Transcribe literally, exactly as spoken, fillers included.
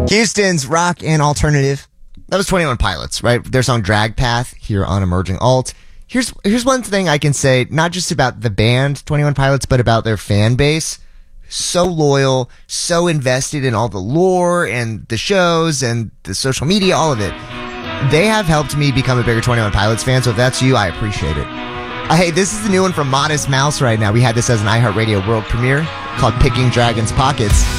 Houston's rock and alternative. That was twenty-one Pilots, right? Their song Drag Path here on Emerging Alt. Here's here's one thing I can say, not just about the band twenty-one Pilots, but about their fan base. So loyal, so invested in all the lore and the shows and the social media, all of it. They have helped me become a bigger twenty-one Pilots fan, so if that's you, I appreciate it. Uh, hey, this is the new one from Modest Mouse right now. We had this as an iHeartRadio world premiere called Picking Dragons Pockets.